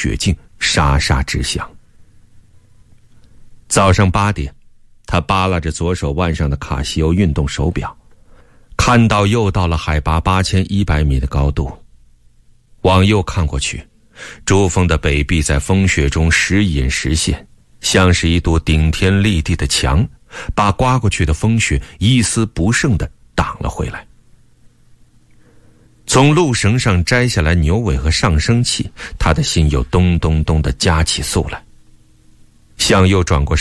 雪镜沙沙直响。早上8点，他扒拉着左手腕上的卡西欧运动手表，看到又到了海拔8100米的高度。往右看过去，珠峰的北壁在风雪中时隐时现，像是一堵顶天立地的墙，把刮过去的风雪一丝不剩地挡了回来。从路绳上摘下来牛尾和上升器，他的心又咚咚咚地加起速来。向右转过